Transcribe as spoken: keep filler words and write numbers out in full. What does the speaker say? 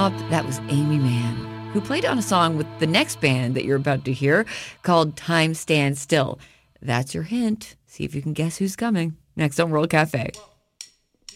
up, that was Aimee Mann, who played on a song with the next band that you're about to hear called Time Stands Still. That's your hint. See if you can guess who's coming next on World Cafe.